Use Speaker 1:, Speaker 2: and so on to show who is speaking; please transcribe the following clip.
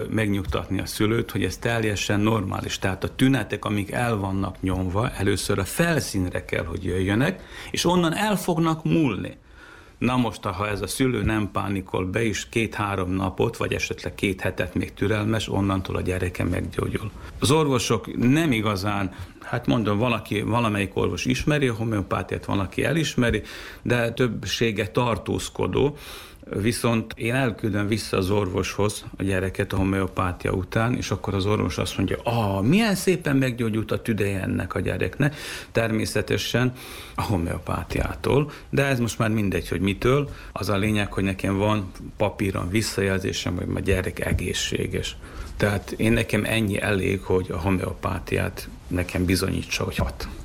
Speaker 1: megnyugtatni a szülőt, hogy ez teljesen normális. Tehát a tünetek, amik el vannak nyomva, először a felszínre kell, hogy jöjjönek, és onnan el fognak múlni. Na most, ha ez a szülő nem pánikol be is 2-3 napot, vagy esetleg 2 hetet még türelmes, onnantól a gyereke meggyógyul. Az orvosok nem igazán, hát mondom, valamelyik orvos ismeri a homeopátiát, van, aki elismeri, de többsége tartózkodó, viszont én elküldöm vissza az orvoshoz a gyereket a homeopátia után, és akkor az orvos azt mondja, milyen szépen meggyógyult a tüdeje ennek a gyereknek, természetesen a homeopátiától, de ez most már mindegy, hogy mitől. Az a lényeg, hogy nekem van papíron visszajelzésem, hogy a gyerek egészséges. Tehát nekem ennyi elég, hogy a homeopátiát nekem bizonyítsa, hogy hat.